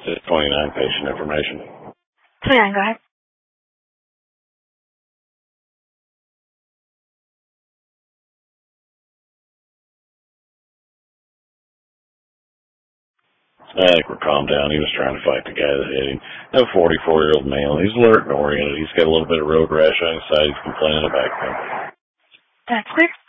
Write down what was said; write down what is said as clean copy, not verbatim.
Just 29 patient information. 29, go ahead. I think we're calmed down. He was trying to fight the guy that hit him. A 44-year-old male. He's alert and oriented. He's got a little bit of road rash on his side. He's complaining of back pain. That's clear.